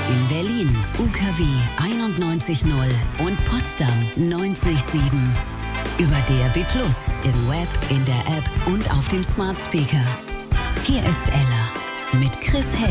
In Berlin UKW 91.0 und Potsdam 90.7. Über DAB+, im Web, in der App und auf dem Smart Speaker. Hier ist Ella mit Chris Hell.